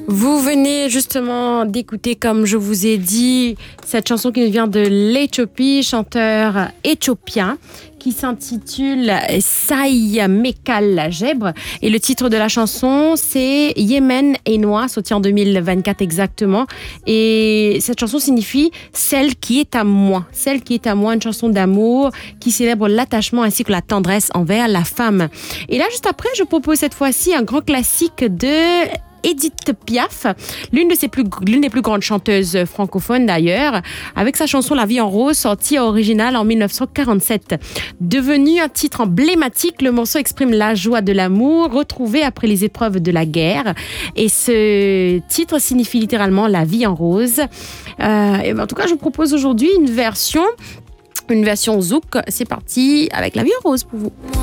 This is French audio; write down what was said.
Vous venez justement d'écouter, comme je vous ai dit, cette chanson qui nous vient de l'Éthiopie, chanteur éthiopien, qui s'intitule Saï Mekal Jebre. Et le titre de la chanson, c'est Yémen et Noix, sorti en 2024 exactement. Et cette chanson signifie Celle qui est à moi. Celle qui est à moi, une chanson d'amour qui célèbre l'attachement ainsi que la tendresse envers la femme. Et là, juste après, je propose cette fois-ci un grand classique de Edith Piaf, l'une des plus grandes chanteuses francophones d'ailleurs, avec sa chanson La vie en rose, sortie originale en 1947. Devenu un titre emblématique, le morceau exprime la joie de l'amour retrouvé après les épreuves de la guerre. Et ce titre signifie littéralement la vie en rose. En tout cas, je vous propose aujourd'hui une version zouk. C'est parti avec La vie en rose pour vous.